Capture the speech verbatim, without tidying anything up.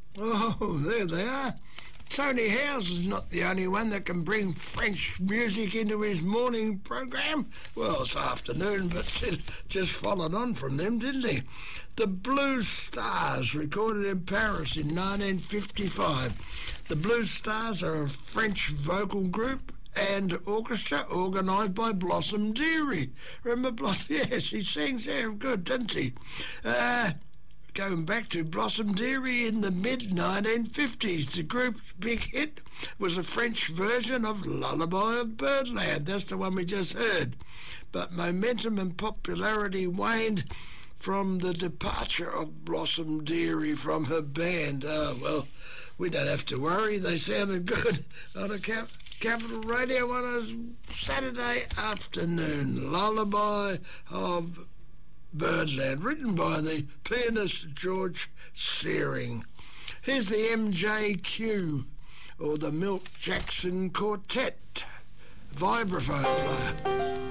Oh, there they are. Tony Howes is not the only one that can bring French music into his morning program. Well, it's afternoon, but just followed on from them, didn't he? The Blue Stars, recorded in Paris in nineteen fifty-five. The Blue Stars are a French vocal group and orchestra organised by Blossom Dearie. Remember Blossom? Yes, he sings there good, doesn't he? Uh... Going back to Blossom Dearie in the mid nineteen fifties, the group's big hit was a French version of Lullaby of Birdland. That's the one we just heard. But momentum and popularity waned from the departure of Blossom Dearie from her band. Oh, well, we don't have to worry. They sounded good on a cap- Capital Radio on a Saturday afternoon. Lullaby of Birdland, written by the pianist George Shearing. Here's the M J Q, or the Milt Jackson Quartet, vibraphone player.